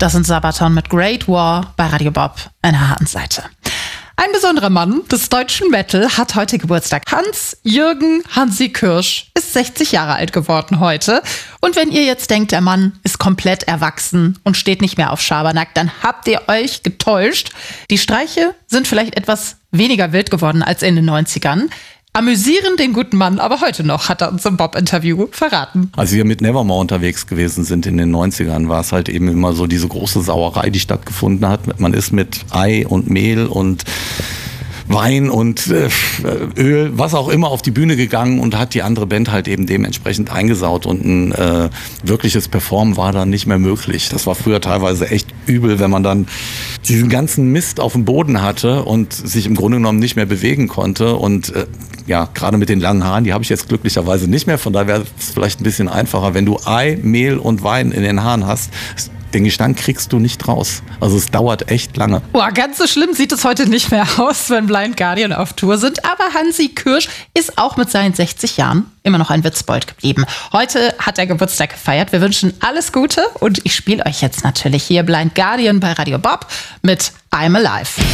Das sind Sabaton mit Great War bei Radio Bob in der Hahnseite. Ein besonderer Mann des deutschen Metal hat heute Geburtstag. Hans-Jürgen Hansi Kürsch ist 60 Jahre alt geworden heute. Und wenn ihr jetzt denkt, der Mann ist komplett erwachsen und steht nicht mehr auf Schabernack, dann habt ihr euch getäuscht. Die Streiche sind vielleicht etwas weniger wild geworden als in den 90ern. Amüsieren den guten Mann aber heute noch, hat er uns im Bob-Interview verraten. Als wir mit Nevermore unterwegs gewesen sind in den 90ern, war es halt eben immer so diese große Sauerei, die stattgefunden hat. Man ist mit Ei und Mehl und Wein und Öl, was auch immer, auf die Bühne gegangen und hat die andere Band halt eben dementsprechend eingesaut und ein wirkliches Performen war dann nicht mehr möglich. Das war früher teilweise echt übel, wenn man dann diesen ganzen Mist auf dem Boden hatte und sich im Grunde genommen nicht mehr bewegen konnte und ja, gerade mit den langen Haaren, die habe ich jetzt glücklicherweise nicht mehr, von daher wäre es vielleicht ein bisschen einfacher, wenn du Ei, Mehl und Wein in den Haaren hast. Den Gestank kriegst du nicht raus. Also es dauert echt lange. Boah, ganz so schlimm sieht es heute nicht mehr aus, wenn Blind Guardian auf Tour sind. Aber Hansi Kürsch ist auch mit seinen 60 Jahren immer noch ein Witzbold geblieben. Heute hat er Geburtstag gefeiert. Wir wünschen alles Gute und ich spiele euch jetzt natürlich hier Blind Guardian bei Radio Bob mit I'm Alive.